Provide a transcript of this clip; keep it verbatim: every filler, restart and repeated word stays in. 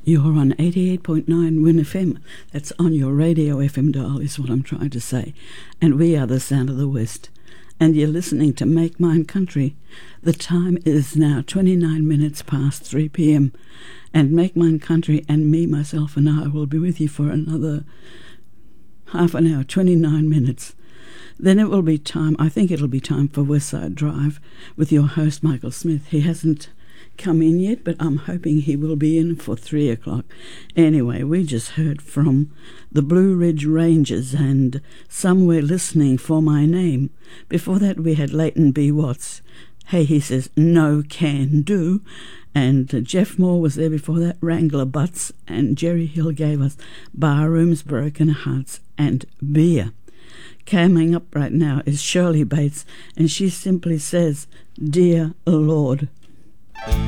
You're on eighty-eight point nine Win F M. That's on your radio F M dial is what I'm trying to say. And we are the sound of the West. And you're listening to Make Mine Country. The time is now twenty-nine minutes past three p.m. And Make Mine Country and me, myself and I will be with you for another half an hour, twenty-nine minutes. Then it will be time, I think it'll be time for West Side Drive with your host, Michael Smith. He hasn't come in yet, but I'm hoping he will be in for three o'clock. Anyway, we just heard from the Blue Ridge Rangers and Somewhere Listening for My Name. Before that, we had Leighton B. Watts. Hey, he says, no can do. And uh, Jeff Moore was there before that, Wrangler Butts, and Jerry Hill gave us Barrooms, Broken Hearts, and Beer. Coming up right now is Shirley Bates, and she simply says, Dear Lord.